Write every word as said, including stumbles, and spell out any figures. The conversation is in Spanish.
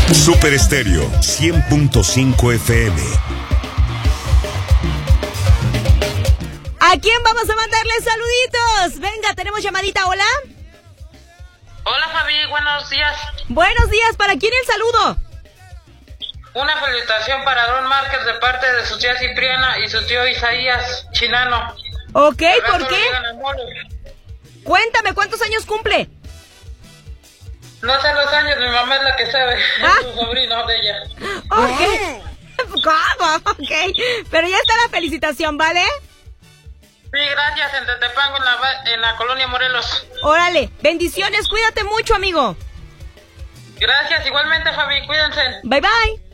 Super Estéreo cien punto cinco F M. ¿A quién vamos a mandarle saluditos? Venga, tenemos llamadita, ¿hola? Hola Fabi, buenos días. Buenos días, ¿para quién el saludo? Una felicitación para Don Márquez de parte de su tía Cipriana y su tío Isaías Chinano. Ok, ¿por qué? Cuéntame, ¿cuántos años cumple? No sé los años, mi mamá es la que sabe, ¿Ah? es su sobrino de ella. Ok, ¿cómo? Ok, pero ya está la felicitación, ¿vale? Sí, gracias, en Tetepango, en la, en la colonia Morelos. Órale, bendiciones, cuídate mucho, amigo. Gracias, igualmente, Fabi, cuídense. Bye, bye.